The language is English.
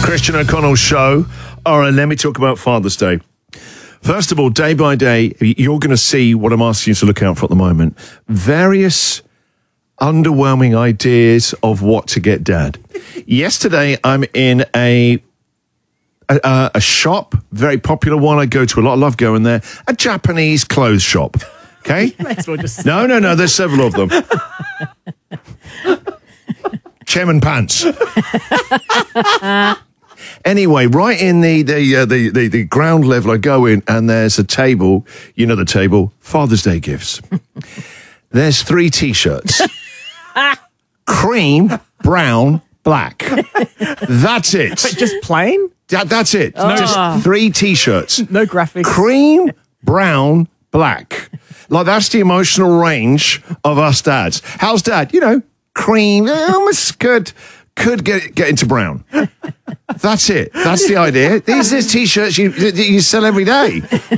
Christian O'Connell Show. All right, let me talk about Father's Day. First of all, day by day, you're going to see what I'm asking you to look out for at the moment. Various underwhelming ideas of what to get Dad. Yesterday, I'm in a shop, very popular one. I go to a lot. I love going there. A Japanese clothes shop. Okay? No. There's several of them. Chairman Pants. Anyway, right in the ground level, I go in and there's a table. You know the table. Father's Day gifts. There's 3 T-shirts. Cream, brown, black. That's it. But just plain? That's it. Just 3 T-shirts. No graphics. Cream, brown, black. Like, that's the emotional range of us dads. How's Dad? You know, cream, almost could get into brown. That's it. That's the idea. These are T-shirts you sell every day.